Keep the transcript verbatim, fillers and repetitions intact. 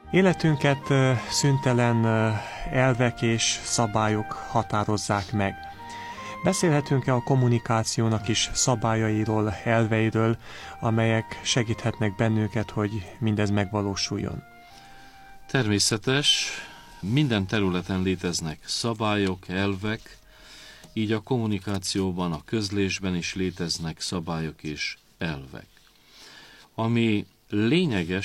Életünket szüntelen elvek és szabályok határozzák meg. Beszélhetünk-e a kommunikációnak is szabályairól, elveiről, amelyek segíthetnek bennünket, hogy mindez megvalósuljon? Természetes, minden területen léteznek szabályok, elvek, így a kommunikációban, a közlésben is léteznek szabályok és elvek. Ami lényeges